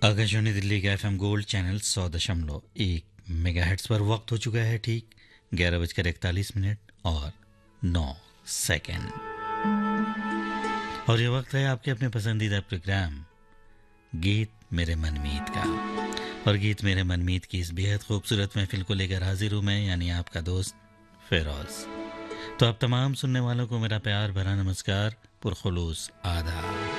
आकाशवाणी दिल्ली का FM gold channel 100.1 megahertz पर वक्त हो चुका है ठीक 11:41 और 9 सेकंड। और ये वक्त है आपके अपने पसंदीदा प्रोग्राम गीत मेरे मनमीत का। और गीत मेरे मनमीत की इस बेहद खूबसूरत महफिल को लेकर हाजिर हूँ मैं, यानी आपका दोस्त फिरोज। तो आप तमाम सुनने वालों को मेरा प्यार भरा नमस्कार, पुरखुलूस आदाब।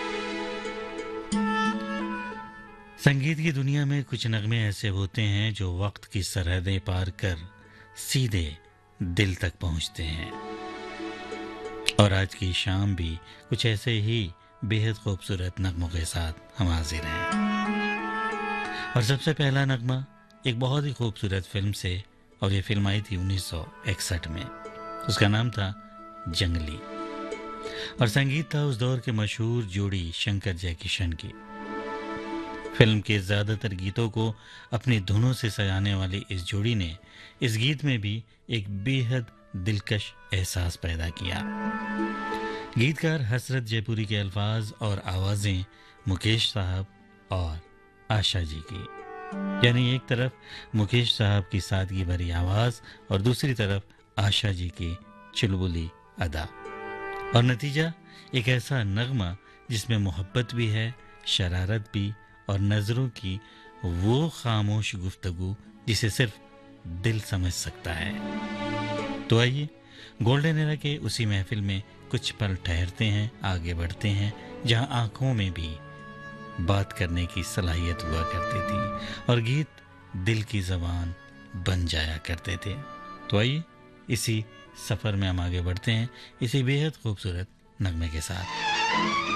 संगीत की दुनिया में कुछ नगमे ऐसे होते हैं जो वक्त की सरहदें पार कर सीधे दिल तक पहुंचते हैं। और आज की शाम भी कुछ ऐसे ही बेहद खूबसूरत नगमों के साथ हम हाजिर हैं। और सबसे पहला नगमा एक बहुत ही खूबसूरत फिल्म से, और ये फिल्म आई थी 1961 में। उसका नाम था जंगली, और संगीत था उस दौर के मशहूर जोड़ी शंकर जयकिशन की। फिल्म के ज़्यादातर गीतों को अपनी धुनों से सजाने वाली इस जोड़ी ने इस गीत में भी एक बेहद दिलकश एहसास पैदा किया। गीतकार हसरत जयपुरी के अल्फाज और आवाज़ें मुकेश साहब और आशा जी की, यानी एक तरफ मुकेश साहब की सादगी भरी आवाज़ और दूसरी तरफ आशा जी की चुलबुली अदा, और नतीजा एक ऐसा नगमा जिसमें मोहब्बत भी है, शरारत भी, और नजरों की वो खामोश गुफ्तगू जिसे सिर्फ दिल समझ सकता है। तो आइए गोल्डन एरा के उसी महफिल में कुछ पल ठहरते हैं, आगे बढ़ते हैं, जहां आंखों में भी बात करने की सलाहियत हुआ करती थी और गीत दिल की जबान बन जाया करते थे। तो आइए इसी सफर में हम आगे बढ़ते हैं, इसी बेहद खूबसूरत नगमे के साथ।